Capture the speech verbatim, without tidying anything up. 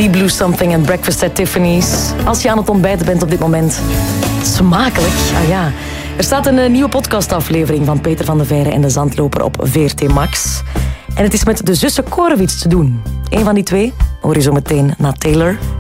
Deep Blue Something en Breakfast at Tiffany's. Als je aan het ontbijten bent op dit moment. Smakelijk, ah ja. Er staat een uh, nieuwe podcastaflevering van Peter van de Veire en de Zandloper op V R T Max. En het is met de zussen Korevits te doen. Eén van die twee hoor je zo meteen na Taylor.